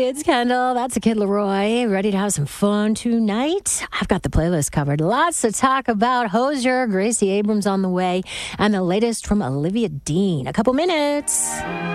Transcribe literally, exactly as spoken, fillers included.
it's Kendall. That's a Kid Leroy. Ready to have some fun tonight? I've got the playlist covered. Lots to talk about. Hozier, Gracie Abrams on the way, and the latest from Olivia Dean. A couple minutes.